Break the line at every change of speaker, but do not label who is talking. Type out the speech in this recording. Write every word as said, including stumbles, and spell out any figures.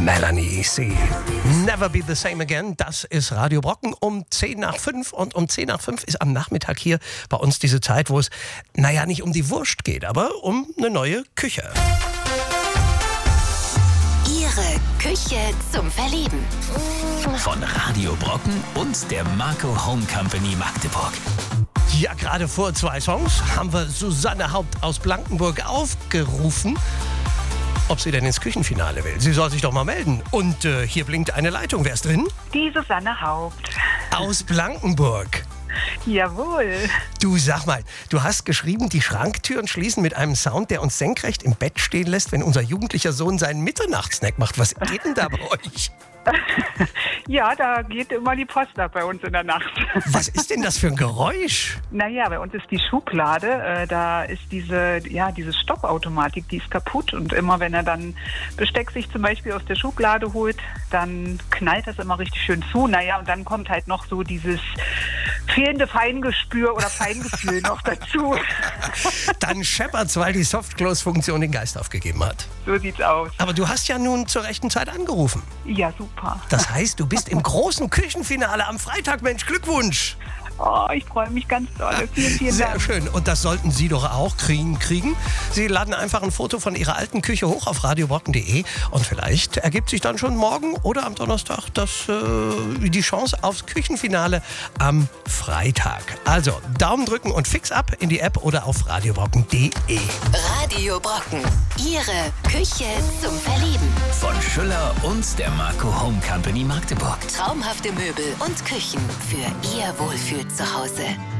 Melanie C. Never be the same again. Das ist Radio Brocken um zehn nach fünf. Und um zehn nach fünf ist am Nachmittag hier bei uns diese Zeit, wo es, naja, nicht um die Wurst geht, aber um eine neue Küche.
Ihre Küche zum Verlieben.
Von Radio Brocken und der Marco Home Company Magdeburg.
Ja, gerade vor zwei Songs haben wir Susanne Haupt aus Blankenburg aufgerufen, ob sie denn ins Küchenfinale will. Sie soll sich doch mal melden. Und äh, hier blinkt eine Leitung. Wer ist drin?
Die Susanne Haupt.
Aus Blankenburg.
Jawohl.
Du, sag mal, du hast geschrieben, die Schranktüren schließen mit einem Sound, der uns senkrecht im Bett stehen lässt, wenn unser jugendlicher Sohn seinen Mitternachtssnack macht. Was geht denn da bei euch?
Ja, da geht immer die Post ab bei uns in der Nacht.
Was ist denn das für ein Geräusch?
Naja, bei uns ist die Schublade, äh, da ist diese, ja, diese Stoppautomatik, die ist kaputt. Und immer wenn er dann Besteck sich zum Beispiel aus der Schublade holt, dann knallt das immer richtig schön zu. Naja, und dann kommt halt noch so dieses fehlende Feingespür oder Feingefühl noch dazu.
Dann scheppert's, weil die Soft-Close-Funktion den Geist aufgegeben hat.
So sieht's aus.
Aber du hast ja nun zur rechten Zeit angerufen.
Ja, super.
Das heißt, du bist im großen Küchenfinale am Freitag. Mensch, Glückwunsch!
Oh, ich freue mich ganz doll. Vielen, vielen
Sehr
Dank.
schön. Und das sollten Sie doch auch kriegen. kriegen. Sie laden einfach ein Foto von Ihrer alten Küche hoch auf radio brocken punkt de und vielleicht ergibt sich dann schon morgen oder am Donnerstag das, äh, die Chance aufs Küchenfinale am Freitag. Also Daumen drücken und fix ab in die App oder auf radio brocken punkt de.
Radio Brocken. Ihre Küche zum Verlieben.
Von Schüller und der Marco Home Company Magdeburg.
Traumhafte Möbel und Küchen für Ihr Wohlfühl zu Hause.